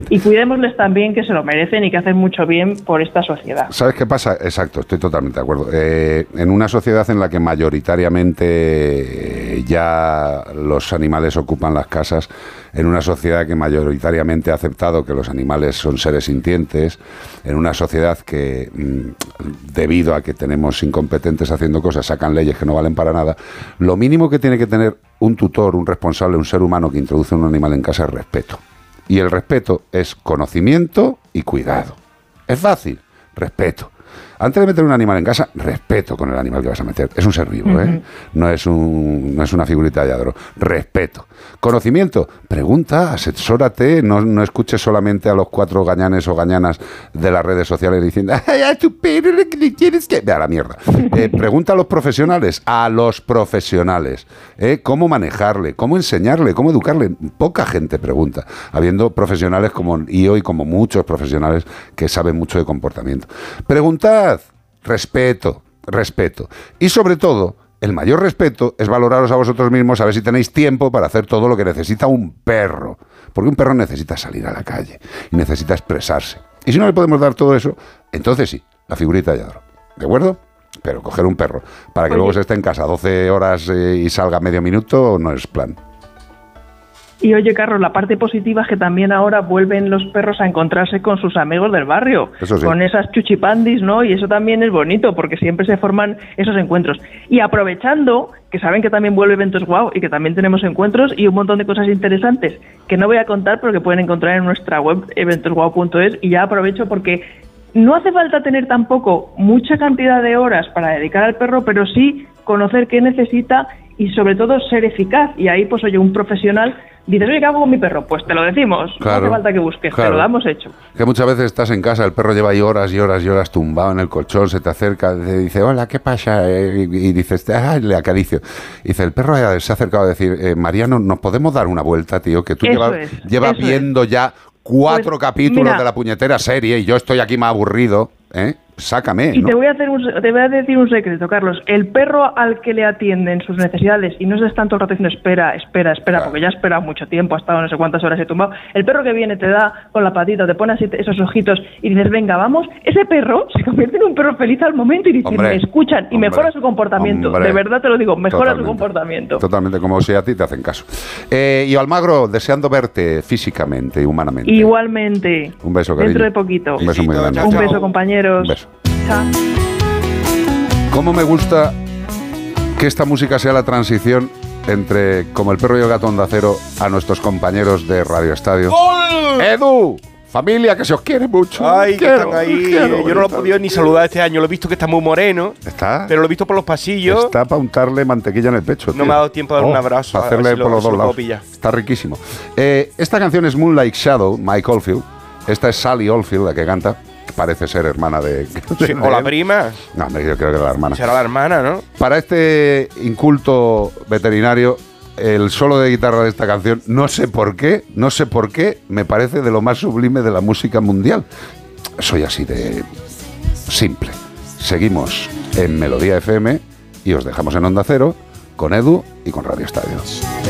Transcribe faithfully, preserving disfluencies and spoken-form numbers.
Y cuidémosles también, que se lo merecen y que hacen mucho bien por esta sociedad. ¿Sabes qué pasa? Exacto, estoy totalmente de acuerdo. Eh, en una sociedad en la que mayoritariamente ya los animales ocupan las casas, en una sociedad que mayoritariamente ha aceptado que los animales son seres sintientes, en una sociedad que, debido a que tenemos incompetentes haciendo cosas, sacan leyes que no valen para nada, lo mínimo que tiene que tener un tutor, un responsable, un ser humano que introduce un animal en casa es respeto. Y el respeto es conocimiento y cuidado. Es fácil, respeto. Antes de meter un animal en casa, respeto con el animal que vas a meter. Es un ser vivo, ¿eh? Uh-huh. No es un, no es una figurita de lladro. Respeto. Conocimiento. Pregunta, asesórate, no, no escuches solamente a los cuatro gañanes o gañanas de las redes sociales diciendo ¡ay, a tu perro le tienes que...! Ve a la mierda. Eh, pregunta a los profesionales, a los profesionales, ¿eh? Cómo manejarle, cómo enseñarle, cómo educarle. Poca gente pregunta, habiendo profesionales como yo y como muchos profesionales que saben mucho de comportamiento. Preguntad. Respeto, respeto. Y sobre todo, el mayor respeto es valoraros a vosotros mismos, a ver si tenéis tiempo para hacer todo lo que necesita un perro. Porque un perro necesita salir a la calle y necesita expresarse. Y si no le podemos dar todo eso, entonces sí, la figurita de lladro. ¿De acuerdo? Pero coger un perro para que Oye. luego se esté en casa doce horas eh, y salga medio minuto no es plan. Y oye, Carlos, la parte positiva es que también ahora vuelven los perros a encontrarse con sus amigos del barrio, eso sí. Con esas chuchipandis, ¿no? Y eso también es bonito, porque siempre se forman esos encuentros. Y aprovechando, que saben que también vuelve Eventos Guau y que también tenemos encuentros y un montón de cosas interesantes que no voy a contar, pero que pueden encontrar en nuestra web eventos guau punto es, y ya aprovecho porque no hace falta tener tampoco mucha cantidad de horas para dedicar al perro, pero sí conocer qué necesita y sobre todo ser eficaz. Y ahí, pues oye, un profesional dices, oye, ¿qué hago con mi perro? Pues te lo decimos, claro, no hace falta que busques, claro. Te lo damos hecho. Que muchas veces estás en casa, el perro lleva ahí horas y horas y horas tumbado en el colchón, se te acerca, te dice, hola, ¿qué pasa? Y, y dices, ah, le acaricio. Y dice, el perro se ha acercado a decir, eh, Mariano, ¿nos podemos dar una vuelta, tío? Que tú eso llevas, es, llevas viendo es. ya cuatro pues, capítulos mira, de la puñetera serie y yo estoy aquí más aburrido, ¿eh? Sácame. Y ¿no? te voy a hacer un, te voy a decir un secreto, Carlos. El perro al que le atienden sus necesidades y no es tanto el rato diciendo espera, espera, espera, claro. Porque ya ha esperado mucho tiempo, ha estado no sé cuántas horas he tumbado. El perro que viene te da con la patita, te pone así esos ojitos y dices, venga, vamos. Ese perro se convierte en un perro feliz al momento y dice, hombre, me escuchan y hombre, mejora su comportamiento. Hombre, de verdad te lo digo, mejora su comportamiento. Totalmente, como si a ti te hacen caso. Eh, y Almagro, deseando verte físicamente y humanamente. Igualmente. Un beso, cariño. Dentro de poquito. Un beso muy grande. Un beso, compañeros. Un beso. ¿Cómo me gusta que esta música sea la transición entre Como el perro y el gato Onda Cero a nuestros compañeros de Radio Estadio? ¡Gol! ¡Edu! Familia, que se os quiere mucho. Ay, que quiero, están ahí. Quiero, Yo no lo he podido ni saludar este año. Lo he visto que está muy moreno. ¿Está? Pero lo he visto por los pasillos. Está para untarle mantequilla en el pecho. No tío. me ha dado tiempo de dar oh, un abrazo. Para hacerle por los dos lados. Está riquísimo. Eh, esta canción es Moonlight Shadow, Mike Oldfield. Esta es Sally Oldfield, la que canta. Parece ser hermana de... de sí, ¿o la prima? No, hombre, yo creo que era la hermana. Será la hermana, ¿no? Para este inculto veterinario, el solo de guitarra de esta canción, no sé por qué, no sé por qué, me parece de lo más sublime de la música mundial. Soy así de simple. Seguimos en Melodía F M y os dejamos en Onda Cero con Edu y con Radio Estadio.